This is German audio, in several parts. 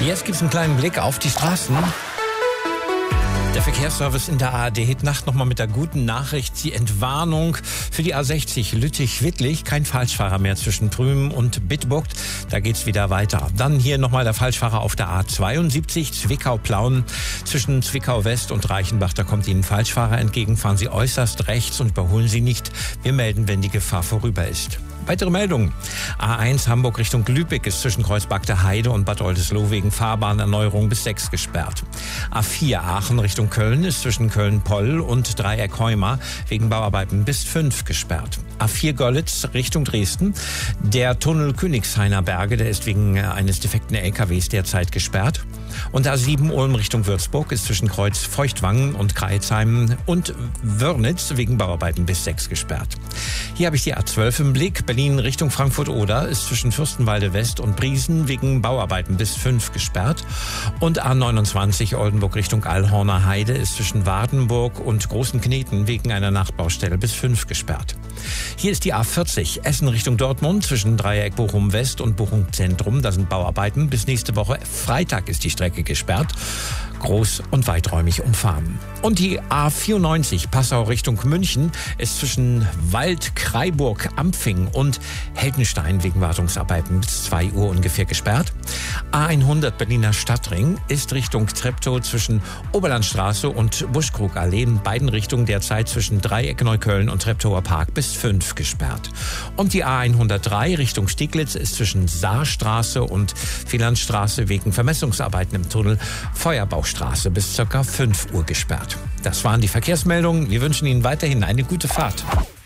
Jetzt gibt es einen kleinen Blick auf die Straßen. Der Verkehrsservice in der ARD-Hitnacht nochmal mit der guten Nachricht, die Entwarnung für die A60 Lüttich-Wittlich. Kein Falschfahrer mehr zwischen Prüm und Bitburgt. Da geht's wieder weiter. Dann hier nochmal der Falschfahrer auf der A72 Zwickau-Plauen. Zwischen Zwickau-West und Reichenbach, da kommt Ihnen Falschfahrer entgegen. Fahren Sie äußerst rechts und überholen Sie nicht. Wir melden, wenn die Gefahr vorüber ist. Weitere Meldungen. A1 Hamburg Richtung Lübeck ist zwischen Kreuzberg Heide und Bad Oldesloe wegen Fahrbahnerneuerung bis 6 gesperrt. A4 Aachen Richtung Köln ist zwischen Köln-Poll und Dreieck Heuma wegen Bauarbeiten bis 5 gesperrt. A4 Görlitz Richtung Dresden. Der Tunnel Königshainer Berge, der ist wegen eines defekten LKWs derzeit gesperrt. Und A7 Ulm Richtung Würzburg ist zwischen Kreuz Feuchtwangen und Kreilsheim und Wörnitz wegen Bauarbeiten bis 6 gesperrt. Hier habe ich die A12 im Blick. Berlin Richtung Frankfurt-Oder ist zwischen Fürstenwalde West und Briesen wegen Bauarbeiten bis 5 gesperrt. Und A29 Oldenburg Richtung Allhorner Heide ist zwischen Wardenburg und Großen Kneten wegen einer Nachtbaustelle bis 5 gesperrt. Hier ist die A40 Essen Richtung Dortmund zwischen Dreieck Bochum West und Bochum Zentrum. Da sind Bauarbeiten. Bis nächste Woche Freitag ist die Strecke gesperrt. Groß und weiträumig umfahren. Und die A94 Passau Richtung München ist zwischen Wald-Kraiburg, Ampfing und Heldenstein wegen Wartungsarbeiten bis 2 Uhr ungefähr gesperrt. A100 Berliner Stadtring ist Richtung Treptow zwischen Oberlandstraße und Buschkrugallee in beiden Richtungen derzeit zwischen Dreieck Neukölln und Treptower Park bis 5 gesperrt. Und die A103 Richtung Steglitz ist zwischen Saarstraße und Vierlandstraße wegen Vermessungsarbeiten im Tunnel Feuerbauchstraße bis ca. 5 Uhr gesperrt. Das waren die Verkehrsmeldungen. Wir wünschen Ihnen weiterhin eine gute Fahrt.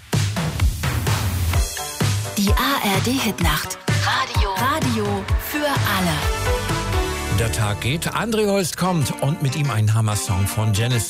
Die ARD-Hitnacht. Radio für alle. Der Tag geht, André Holst kommt und mit ihm ein Hammer-Song von Genesis.